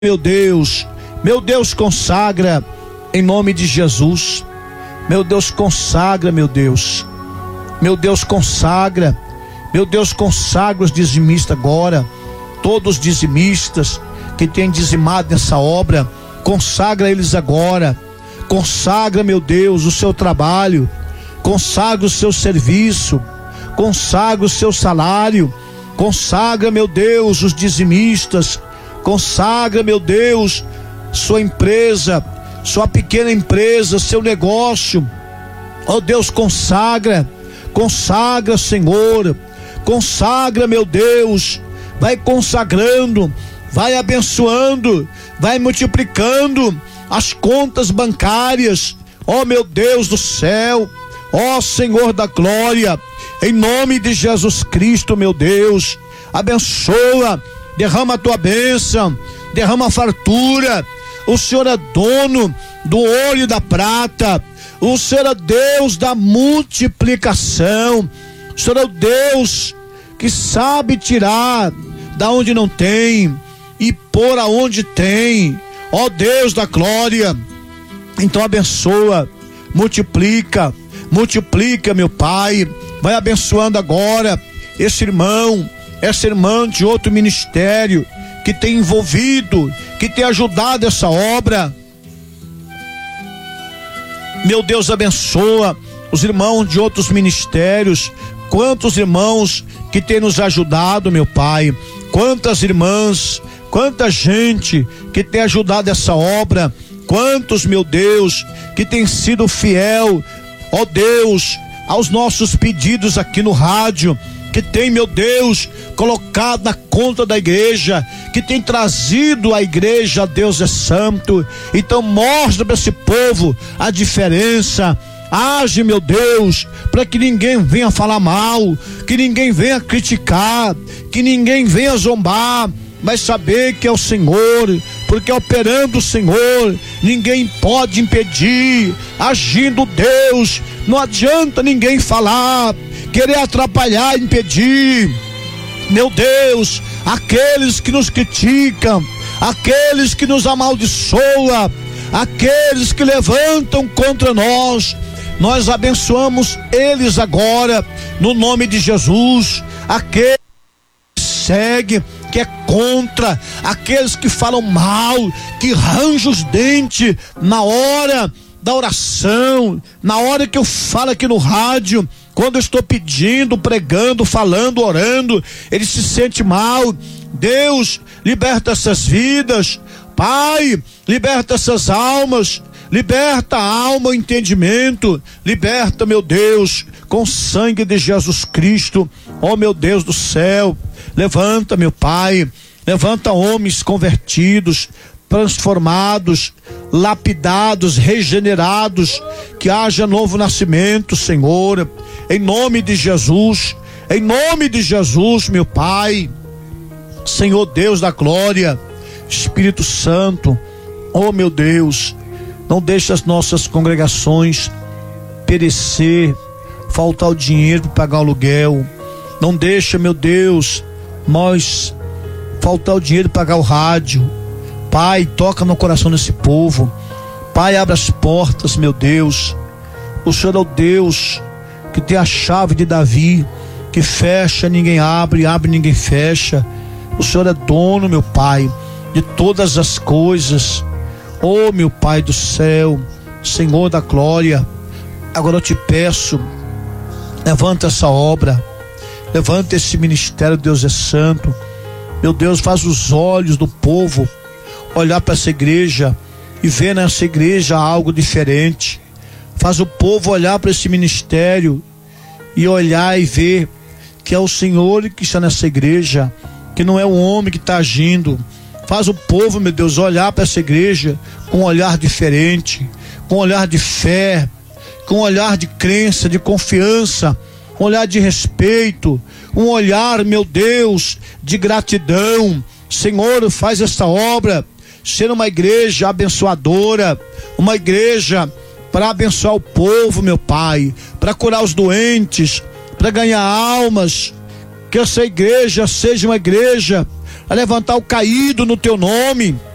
Meu Deus, consagra em nome de Jesus. Meu Deus, consagra, meu Deus. Meu Deus, consagra. Meu Deus, consagra os dizimistas agora. Todos os dizimistas que têm dizimado nessa obra, consagra eles agora. Consagra, meu Deus, o seu trabalho. Consagra o seu serviço. Consagra o seu salário. Consagra, meu Deus, os dizimistas. Consagra, meu Deus, sua empresa, sua pequena empresa, seu negócio. Ó Deus, consagra, Senhor, consagra, meu Deus, vai consagrando, vai abençoando, vai multiplicando as contas bancárias, ó meu Deus do céu, ó Senhor da glória, em nome de Jesus Cristo, meu Deus, abençoa. Derrama a tua bênção, derrama a fartura. O Senhor é dono do ouro e da prata. O Senhor é Deus da multiplicação. O Senhor é o Deus que sabe tirar da onde não tem e pôr aonde tem. Ó Deus da glória, então abençoa, multiplica, meu Pai. Vai abençoando agora esse irmão, essa irmã de outro ministério que tem envolvido, que tem ajudado essa obra. Meu Deus, abençoa os irmãos de outros ministérios. Quantos irmãos que tem nos ajudado, meu Pai. Quantas irmãs, quanta gente que tem ajudado essa obra. Quantos, meu Deus, que tem sido fiel, ó Deus, aos nossos pedidos aqui no rádio, que tem, meu Deus, colocado na conta da igreja, que tem trazido a igreja, Deus é santo. Então mostra para esse povo a diferença. Age, meu Deus, para que ninguém venha falar mal, que ninguém venha criticar, que ninguém venha zombar, mas saber que é o Senhor, porque operando o Senhor, ninguém pode impedir. Agindo Deus, não adianta ninguém falar, querer atrapalhar, impedir. Meu Deus, aqueles que nos criticam, aqueles que nos amaldiçoam, aqueles que levantam contra nós, nós abençoamos eles agora, no nome de Jesus. Aqueles que seguem, que é contra, aqueles que falam mal, que arranjam os dentes na hora da oração, na hora que eu falo aqui no rádio, quando eu estou pedindo, pregando, falando, orando, ele se sente mal. Deus, liberta essas vidas, Pai, liberta essas almas, liberta a alma, o entendimento, liberta, meu Deus, com o sangue de Jesus Cristo, ó meu Deus do céu. Levanta, meu Pai, levanta homens convertidos, transformados, lapidados, regenerados, que haja novo nascimento, Senhor, em nome de Jesus, meu Pai. Senhor Deus da glória, Espírito Santo, oh meu Deus, não deixe as nossas congregações perecer, faltar o dinheiro para pagar o aluguel, não deixa, meu Deus, nós faltar o dinheiro para pagar o rádio. Pai, toca no coração desse povo, Pai, abre as portas, meu Deus. O Senhor é o Deus que tem a chave de Davi, que fecha, ninguém abre, abre, ninguém fecha. O Senhor é dono, meu Pai, de todas as coisas. Oh, meu Pai do céu, Senhor da glória, agora eu te peço, levanta essa obra, levanta esse ministério, Deus é santo. Meu Deus, faz os olhos do povo olhar para essa igreja e ver nessa igreja algo diferente. Faz o povo olhar para esse ministério e olhar e ver que é o Senhor que está nessa igreja, que não é o homem que está agindo. Faz o povo, meu Deus, olhar para essa igreja com um olhar diferente, com um olhar de fé, com um olhar de crença, de confiança, um olhar de respeito, um olhar, meu Deus, de gratidão. Senhor, faz esta obra ser uma igreja abençoadora, uma igreja para abençoar o povo, meu Pai, para curar os doentes, para ganhar almas. Que essa igreja seja uma igreja a levantar o caído no teu nome,